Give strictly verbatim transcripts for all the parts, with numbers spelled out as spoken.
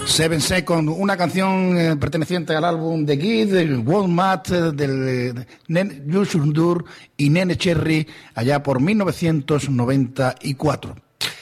Seven Seconds, una canción eh, perteneciente al álbum The Guide, del Walmart, eh, del de Nen Yusundur y Nene Cherry, allá por mil novecientos noventa y cuatro.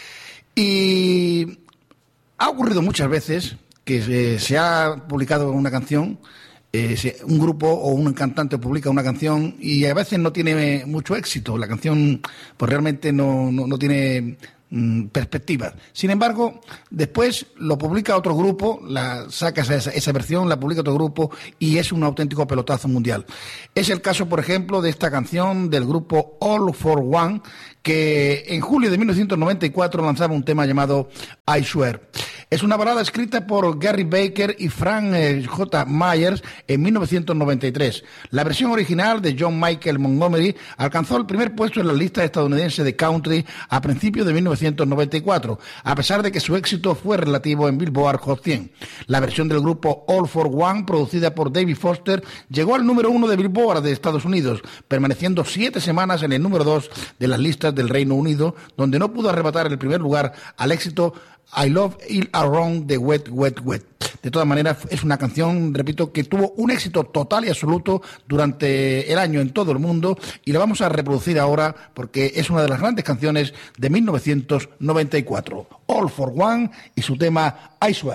Y ha ocurrido muchas veces que se, se ha publicado una canción, eh, se, un grupo o un cantante publica una canción y a veces no tiene mucho éxito. La canción pues realmente no, no, no tiene perspectivas. Sin embargo, después lo publica otro grupo, la saca esa, esa versión, la publica otro grupo y es un auténtico pelotazo mundial. Es el caso, por ejemplo, de esta canción del grupo All for One, que en julio de mil novecientos noventa y cuatro lanzaba un tema llamado I Swear. Es una balada escrita por Gary Baker y Frank eh, J. Myers en mil novecientos noventa y tres. La versión original de John Michael Montgomery alcanzó el primer puesto en la lista estadounidense de country a principios de mil novecientos noventa y cuatro, a pesar de que su éxito fue relativo en Billboard Hot cien. La versión del grupo All for One, producida por David Foster, llegó al número uno de Billboard de Estados Unidos, permaneciendo siete semanas en el número dos de las listas del Reino Unido, donde no pudo arrebatar el primer lugar al éxito I Love It Around the Wet, Wet, Wet. De todas maneras, es una canción, repito, que tuvo un éxito total y absoluto durante el año en todo el mundo y la vamos a reproducir ahora porque es una de las grandes canciones de mil novecientos noventa y cuatro. All for One y su tema I Swear.